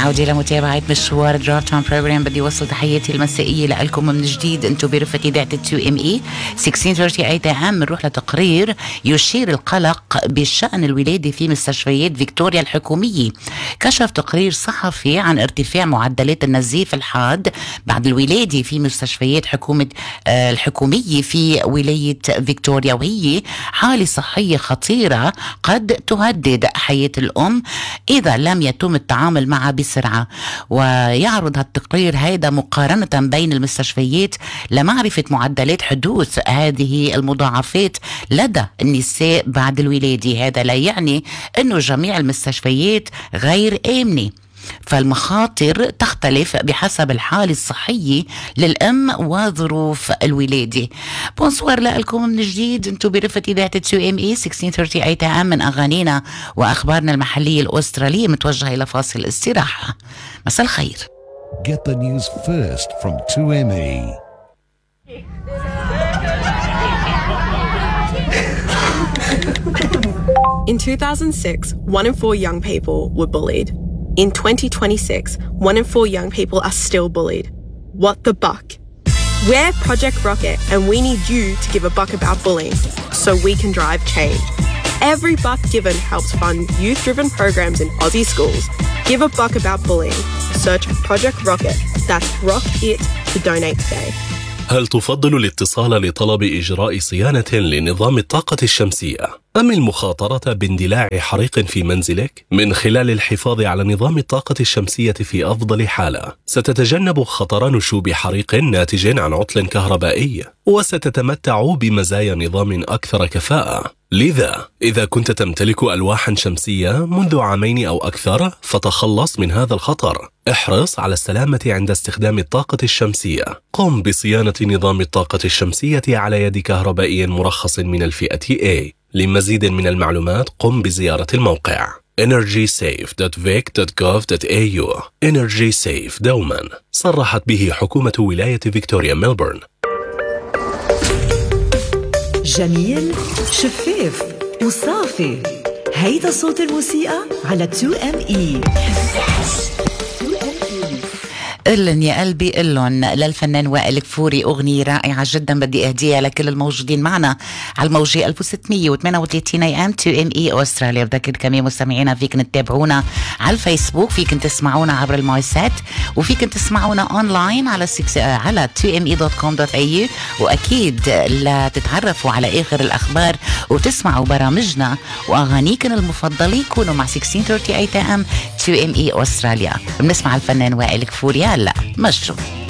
العودة لمتابعة مشوار درافت تايم بروجرام. بدي وصل تحياتي المسائية لكم من جديد. انتم برفقة إذاعة 2ME 1638 AM. بنروح لتقرير يشير القلق بشأن الولادة في مستشفيات فيكتوريا الحكومية. كشف تقرير صحفي عن ارتفاع معدلات النزيف الحاد بعد الولادة في مستشفيات الحكومية في ولاية فيكتوريا، وهي حالة صحية خطيرة قد تهدد حياة الأم إذا لم يتم التعامل معها بسرعة. ويعرض التقرير هذا مقارنة بين المستشفيات لمعرفة معدلات حدوث هذه المضاعفات لدى النساء بعد الولادة. هذا لا يعني أنه جميع المستشفيات غير آمنة، فالمخاطر تختلف بحسب الحالة الصحية للأم وظروف الولادة. بونسوار لكم من جديد. انتم برفة إذاعة 2ME 1638 AM. من أغانينا وأخبارنا المحلية الأسترالية متوجهة إلى فاصل استراحة. مساء الخير. Get the news first from 2ME. In 2006, 1 in 4 young people were bullied. In 2026, 1 in 4 young people are still bullied. What the buck? We're Project Rocket, and we need you to give a buck about bullying so we can drive change. Every buck given helps fund youth-driven programs in Aussie schools. Give a buck about bullying. Search Project Rocket. That's Rock It to donate today. هل تفضل الاتصال لطلب إجراء صيانة لنظام الطاقة الشمسية أم المخاطرة باندلاع حريق في منزلك؟ من خلال الحفاظ على نظام الطاقة الشمسية في أفضل حالة، ستتجنب خطر نشوب حريق ناتج عن عطل كهربائي، وستتمتع بمزايا نظام أكثر كفاءة. لذا إذا كنت تمتلك ألواحا شمسية منذ 2 أو أكثر، فتخلص من هذا الخطر. احرص على السلامة عند استخدام الطاقة الشمسية. قم بصيانة نظام الطاقة الشمسية على يد كهربائي مرخص من الفئة A. لمزيد من المعلومات قم بزيارة الموقع energysafe.vic.gov.au. Energy Safe دوما، صرحت به حكومة ولاية فيكتوريا ميلبورن. جميل، شفاف وصافي. هيدا صوت الموسيقى على 2ME. إلن يا قلبي إلن للفنان وائل كفوري، أغنية رائعة جدا بدي أهديها لكل الموجودين معنا على الموجة 1638 AM 2ME أستراليا. بذكر كمان مستمعينا فيكن تتابعونا على الفيسبوك، فيكن تسمعونا عبر المويسات، وفيكن تسمعونا أونلاين على 2me.com.au. وأكيد لا تتعرفوا على آخر الأخبار وتسمعوا برامجنا وأغانيكن المفضلة، كونوا مع 1638 AM 2ME أستراليا. بنسمع الفنان وائل كفوري. لا مشروع